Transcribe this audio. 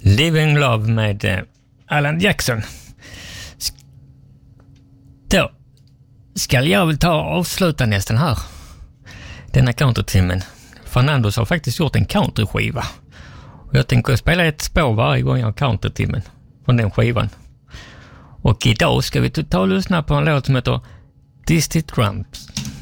Living Love med Alan Jackson. Då ska jag väl ta och avsluta nästan här. Denna countrytimmen. Fernandos har faktiskt gjort en countryskiva. Och jag tänker spela ett spår varje gång jag har countrytimmen från den skivan. Och idag ska vi ta och lyssna på en låt som heter Distant Drums.